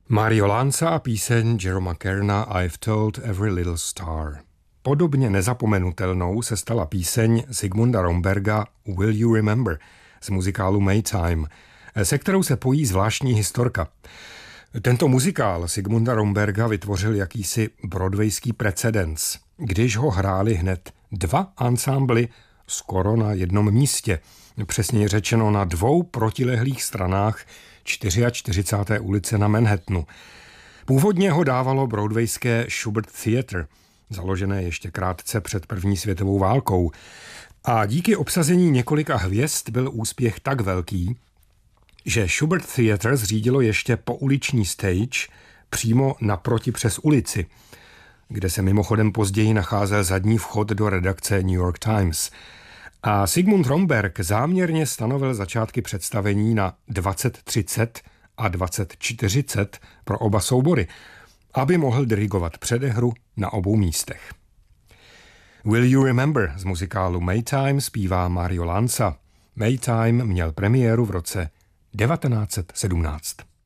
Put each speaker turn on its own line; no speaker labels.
Mario Lanza a píseň Jeroma Kerna I've Told Every Little Star. Podobně nezapomenutelnou se stala píseň Zigmunda Romberga Will You Remember z muzikálu Maytime, se kterou se pojí zvláštní historka. Tento muzikál Zigmunda Romberga vytvořil jakýsi broadwayský precedens, když ho hráli hned dva ansámbly skoro na jednom místě, přesně řečeno na dvou protilehlých stranách 44. ulice na Manhattanu. Původně ho dávalo broadwayské Shubert Theatre, založené ještě krátce před první světovou válkou. A díky obsazení několika hvězd byl úspěch tak velký, že Shubert Theatre zřídilo ještě pouliční stage přímo naproti přes ulici, kde se mimochodem později nacházel zadní vchod do redakce New York Times. A Zigmund Romberg záměrně stanovil začátky představení na 20:30 a 20:40 pro oba soubory, aby mohl dirigovat předehru na obou místech. Will You Remember z muzikálu Maytime zpívá Mario Lanza. Maytime měl premiéru v roce 1917.